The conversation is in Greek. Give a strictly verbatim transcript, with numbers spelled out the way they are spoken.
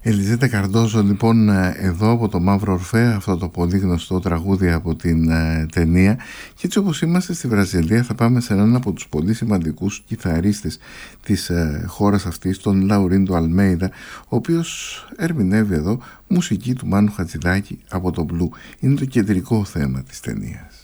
Ελιζέτα Καρντόζο λοιπόν εδώ από το Μαύρο Ορφέα, αυτό το πολύ γνωστό τραγούδι από την uh, ταινία. Και έτσι όπως είμαστε στη Βραζιλία θα πάμε σε έναν από τους πολύ σημαντικούς κιθαρίστες της uh, χώρας αυτής, τον Λαουρίντο Αλμέιδα, ο οποίος ερμηνεύει εδώ μουσική του Μάνου Χατζηδάκη από το Blue. Είναι το κεντρικό θέμα της ταινίας.